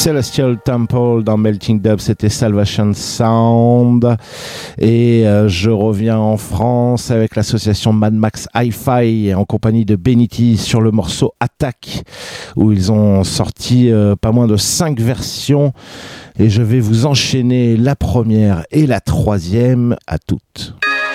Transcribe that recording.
Celestial Temple dans Melting Dub, c'était Salvation Sound. Et je reviens en France avec l'association Mad Max Hi-Fi en compagnie de Benity sur le morceau Attack, où ils ont sorti pas moins de 5 versions. Et je vais vous enchaîner la première et la troisième à toutes.